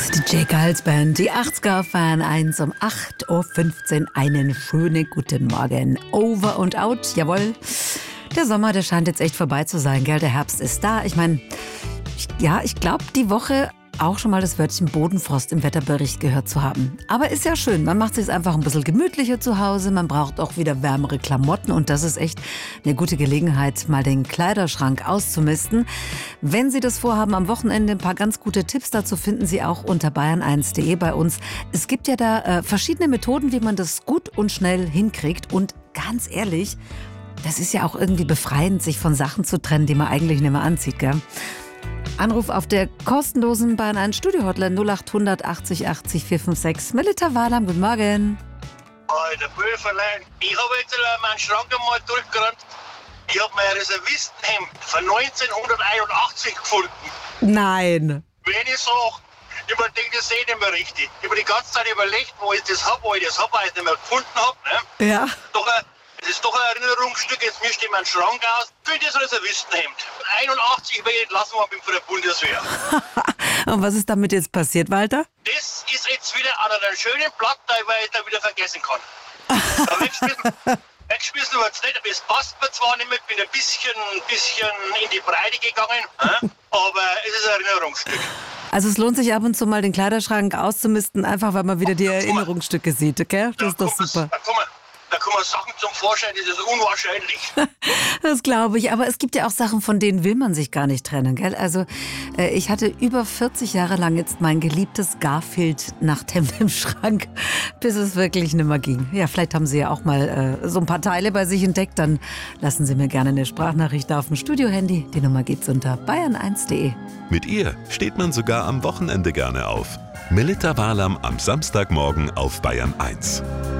Die J. Geils Band, die 80er Fan 1 um 8:15 Uhr. Einen schönen guten Morgen. Over und out, jawohl. Der Sommer, der scheint jetzt echt vorbei zu sein, gell? Der Herbst ist da. Ich meine, ich glaube, die Woche auch schon mal das Wörtchen Bodenfrost im Wetterbericht gehört zu haben. Aber ist ja schön, man macht es einfach ein bisschen gemütlicher zu Hause, man braucht auch wieder wärmere Klamotten und das ist echt eine gute Gelegenheit, mal den Kleiderschrank auszumisten. Wenn Sie das vorhaben, am Wochenende ein paar ganz gute Tipps dazu finden Sie auch unter bayern1.de bei uns. Es gibt ja da verschiedene Methoden, wie man das gut und schnell hinkriegt und ganz ehrlich, das ist ja auch irgendwie befreiend, sich von Sachen zu trennen, die man eigentlich nicht mehr anzieht, gell? Anruf auf der kostenlosen Bayern 1 Studio-Hotline 0800 80 80 456. Melita Wahlam, guten Morgen. Alter Böferlein, ich habe jetzt meinen Schrank einmal durchgerannt. Ich habe mein Reservistenhemd von 1981 gefunden. Nein. Wenn ich sage, ich denke, das sehe ich nicht mehr richtig. Ich habe die ganze Zeit überlegt, wo ich das habe, weil ich nicht mehr gefunden habe. Ne? Ja. Das ist doch ein Erinnerungsstück, jetzt mischt ich meinen Schrank aus. Für das Reservistenhemd. 81 werde ich entlassen worden bin von der Bundeswehr. Und was ist damit jetzt passiert, Walter? Das ist jetzt wieder an einem schönen Blatt, weil ich da wieder vergessen kann. Weggeschmissen wird es nicht, aber es passt mir zwar nicht mehr, ich bin ein bisschen in die Breite gegangen, aber es ist ein Erinnerungsstück. Also es lohnt sich ab und zu mal den Kleiderschrank auszumisten, einfach weil man wieder die Erinnerungsstücke sieht, okay? Das ist doch super. Da kommen Sachen zum Vorschein, das ist unwahrscheinlich. Das glaube ich, aber es gibt ja auch Sachen, von denen will man sich gar nicht trennen, gell? Also ich hatte über 40 Jahre lang jetzt mein geliebtes Garfield-Nachthemd im Schrank, bis es wirklich nicht mehr ging. Ja, vielleicht haben Sie ja auch mal so ein paar Teile bei sich entdeckt, dann lassen Sie mir gerne eine Sprachnachricht auf dem Studio-Handy. Die Nummer geht's unter bayern1.de. Mit ihr steht man sogar am Wochenende gerne auf. Melita Wahlam am Samstagmorgen auf Bayern 1.